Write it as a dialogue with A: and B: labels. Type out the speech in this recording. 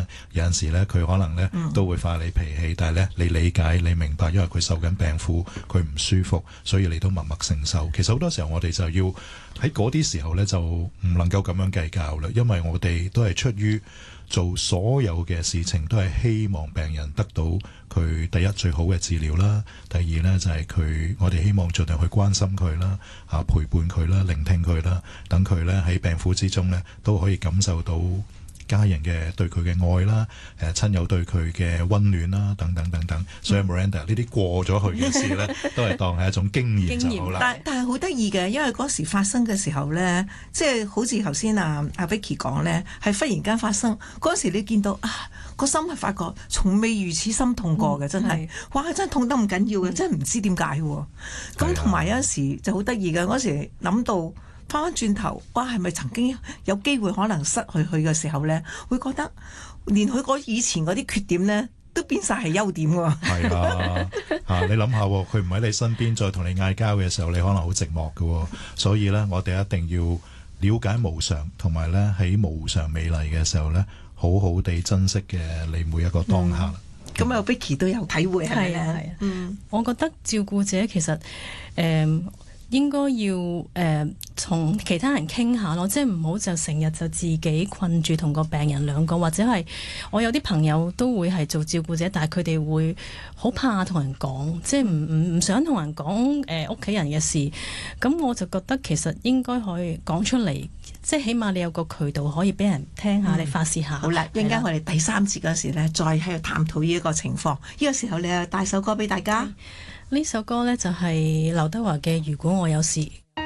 A: 有陣時咧佢可能咧都會發你脾氣，但係咧你理解你明白，因為佢受緊病苦，佢唔舒服，所以你都默默承受。其實好多時候我哋就要喺嗰啲時候咧就唔能夠咁樣計較啦，因為我哋都係出於做所有嘅事情都係希望病人得到佢第一最好嘅治療啦，第二呢，就係我哋希望盡量去關心佢啦，陪伴佢啦，聆聽佢啦，等佢呢喺病苦之中呢都可以感受到家人嘅對佢嘅愛啦，親友對佢嘅溫暖啦，等等等等。所以 Miranda 呢啲過咗去嘅事呢，都係當係一種經驗就好啦。
B: 但係好得意嘅，因為嗰時發生嘅時候呢，即係好似頭先阿 Vicky 講呢，係忽然間發生。嗰時你見到個心係發覺從未如此心痛過嘅，真係哇！真係痛得咁緊要嘅，真係唔知點解喎。咁同埋有陣時就好得意嘅，嗰時諗到。翻返轉頭，哇！係咪曾經有機會可能失去佢嘅時候呢？會覺得連佢以前嗰啲缺點呢，都變晒係優點喎。
A: 係啊，你諗下，佢唔喺你身邊，再同你嗌交嘅時候，你可能好寂寞嘅。所以呢，我哋一定要了解無常，同埋呢喺無常美麗嘅時候呢，好好地珍惜嘅你每一個當下。
B: 咁啊，Vicky 都有體會係咪咧？
C: 我覺得照顧者其實應該要同其他人傾下咯，即係唔好就成日就自己困住同個病人兩個，或者係我有啲朋友都會係做照顧者，但係佢哋會好怕同人講，即係唔想同人講屋企人嘅事。咁我就覺得其實應該可以講出嚟，即係起碼你有個渠道可以俾人聽下，你發泄下。
B: 好啦，一陣間我哋第三節嗰時呢，再喺度探討呢一個情況。呢個時候你又帶首歌俾大家。
C: 呢首歌呢，就係劉德華嘅《如果我有事》。